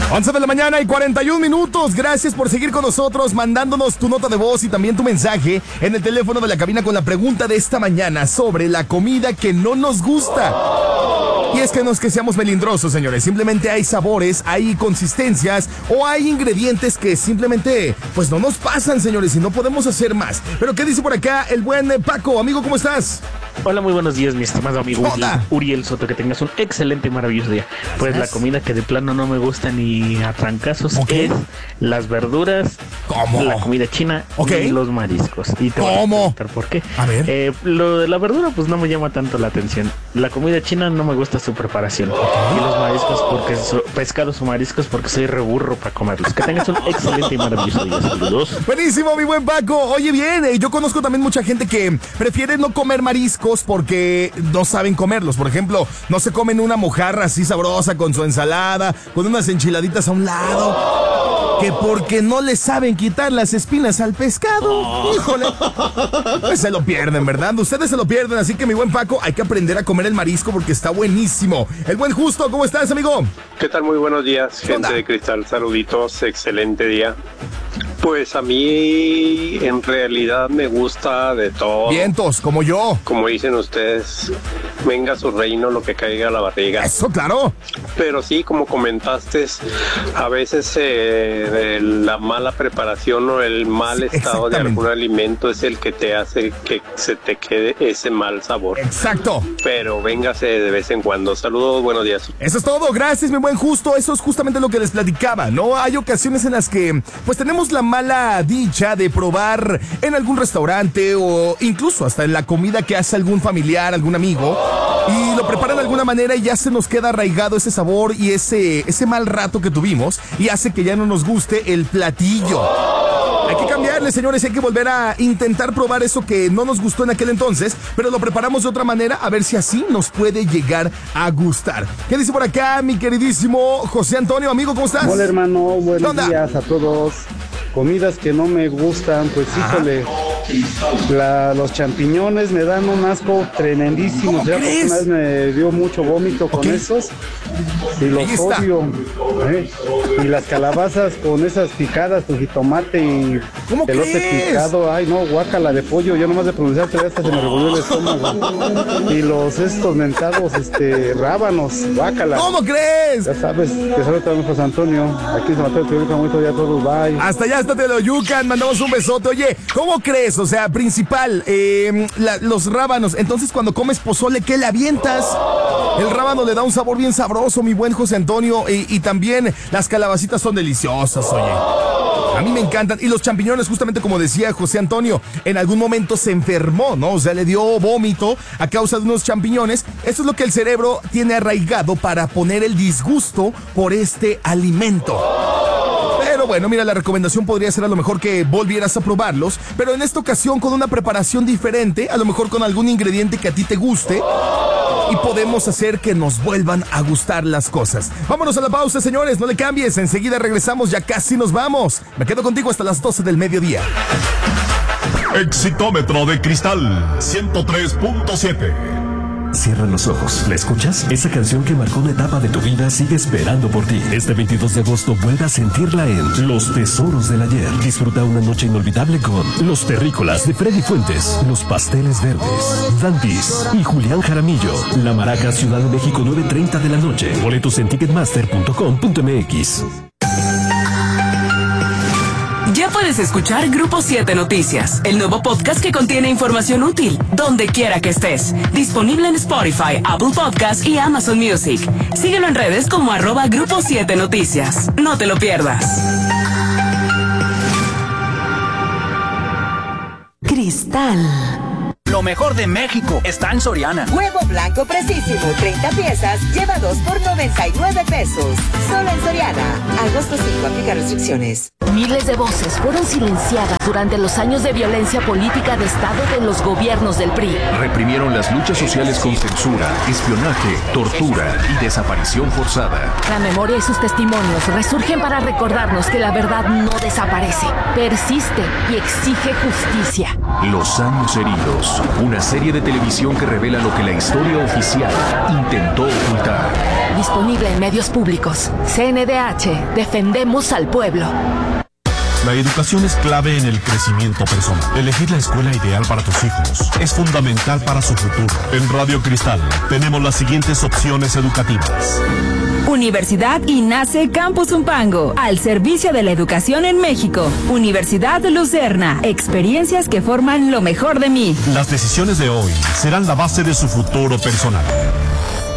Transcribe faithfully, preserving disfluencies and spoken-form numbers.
once de la mañana y cuarenta y un minutos. Gracias por seguir con nosotros, mandándonos tu nota de voz y también tu mensaje en el teléfono de la cabina con la pregunta de esta mañana sobre la comida que no nos gusta. Y es que no es que seamos melindrosos, señores. Simplemente hay sabores, hay consistencias o hay ingredientes que simplemente pues no nos pasan, señores, y no podemos hacer más. Pero ¿qué dice por acá el buen Paco? Amigo, ¿cómo estás? Hola, muy buenos días, mi estimado amigo Hola. Uriel Soto. Que tengas un excelente y maravilloso día. Pues la comida que de plano no me gusta ni a trancazos Okay. es las verduras, ¿Cómo? la comida china Okay. y los mariscos. Y te voy a ¿Cómo? preguntar por qué. A ver. Eh, lo de la verdura pues no me llama tanto la atención. La comida china no me gusta su preparación. Y los mariscos porque so, pescados o mariscos porque soy reburro para comerlos. Que tengas un excelente y maravilloso día. Saludos. Buenísimo, mi buen Paco. Oye, bien, eh, yo conozco también mucha gente que prefiere no comer mariscos porque no saben comerlos. Por ejemplo, no se comen una mojarra así sabrosa con su ensalada, con unas enchiladitas a un lado, que porque no le saben quitar las espinas al pescado. Híjole, pues se lo pierden, ¿verdad? Ustedes se lo pierden, así que mi buen Paco, hay que aprender a comer el marisco porque está buenísimo. El buen Justo, ¿cómo estás, amigo? ¿Qué tal? Muy buenos días, ¿Qué onda? gente de Cristal, saluditos, excelente día. Pues a mí en realidad me gusta de todo. Vientos, como yo. Como dicen ustedes, venga a su reino lo que caiga a la barriga. Eso, claro. Pero sí, como comentaste, a veces eh, de la mala preparación o el mal Sí, estado de exactamente. algún alimento es el que te hace que se te quede ese mal sabor. Exacto. Pero véngase de vez en cuando. Saludos, buenos días. Eso es todo, gracias mi buen Justo, eso es justamente lo que les platicaba, ¿no? Hay ocasiones en las que pues tenemos la mala dicha de probar en algún restaurante o incluso hasta en la comida que hace algún familiar, algún amigo, y lo preparan de alguna manera y ya se nos queda arraigado ese sabor y ese, ese mal rato que tuvimos y hace que ya no nos guste el platillo. Hay que cambiarle, señores, hay que volver a intentar probar eso que no nos gustó en aquel entonces, pero lo preparamos de otra manera a ver si así nos puede llegar a gustar. ¿Qué dice por acá mi queridísimo José Antonio? Amigo, ¿cómo estás? Hola hermano, ¿Qué buenos onda? días a todos. Comidas que no me gustan, pues Ajá. híjole, la, los champiñones me dan un asco tremendísimo. ¿Cómo Ya crees? una vez me dio mucho vómito con Ok. esos y los Ahí está. odio. ¿eh? Y las calabazas con esas picadas, con jitomate y ¿Cómo elote crees? picado. Ay no, guácala de pollo, yo nomás de pronunciar ya hasta se me revolvió el estómago. Y los estos mentados, este, rábanos, guácala. ¿Cómo crees? Ya sabes, que saludos también José Antonio. Aquí se mató el Teórico, muy ya todos, bye. Hasta allá, hasta Teoloyucan, mandamos un besote. Oye, ¿cómo crees? O sea, principal, eh, la- los rábanos. Entonces, cuando comes pozole, ¿qué le avientas? El rábano le da un sabor bien sabroso, mi buen José Antonio. Y, y también las calabacitas son deliciosas, oye. A mí me encantan. Y los champiñones, justamente como decía José Antonio, en algún momento se enfermó, ¿no? O sea, le dio vómito a causa de unos champiñones. Eso es lo que el cerebro tiene arraigado para poner el disgusto por este alimento. Pero bueno, mira, la recomendación podría ser a lo mejor que volvieras a probarlos, pero en esta ocasión con una preparación diferente, a lo mejor con algún ingrediente que a ti te guste, y podemos hacer que nos vuelvan a gustar las cosas. Vámonos a la pausa, señores, no le cambies, enseguida regresamos, ya casi nos vamos. Me quedo contigo hasta las doce del mediodía. Exitómetro de Cristal ciento tres punto siete. Cierra los ojos. ¿La escuchas? Esa canción que marcó una etapa de tu vida sigue esperando por ti. Este veintidós de agosto vuelve a sentirla en Los Tesoros del Ayer. Disfruta una noche inolvidable con Los Terrícolas de Freddy Fuentes, Los Pasteles Verdes, Dantis y Julián Jaramillo. La Maraca, Ciudad de México, nueve treinta de la noche. Boletos en ticketmaster punto com punto m x. Ya puedes escuchar Grupo siete Noticias, el nuevo podcast que contiene información útil, donde quiera que estés. Disponible en Spotify, Apple Podcast y Amazon Music. Síguelo en redes como arroba Grupo siete Noticias. No te lo pierdas. Cristal. Lo mejor de México está en Soriana. Huevo blanco precisísimo, treinta piezas, lleva dos por noventa y nueve pesos. Solo en Soriana. Agosto cinco, aplica restricciones. Miles de voces fueron silenciadas durante los años de violencia política de Estado de los gobiernos del P R I. Reprimieron las luchas sociales con censura, espionaje, tortura y desaparición forzada. La memoria y sus testimonios resurgen para recordarnos que la verdad no desaparece, persiste y exige justicia. Los años heridos, Una serie de televisión que revela lo que la historia oficial intentó ocultar. Disponible en medios públicos. C N D H. Defendemos al pueblo. La educación es clave en el crecimiento personal. Elegir la escuela ideal para tus hijos es fundamental para su futuro. En Radio Cristal tenemos las siguientes opciones educativas. Universidad INACE Campus Zumpango, al servicio de la educación en México. Universidad Lucerna, experiencias que forman lo mejor de mí. Las decisiones de hoy serán la base de su futuro personal.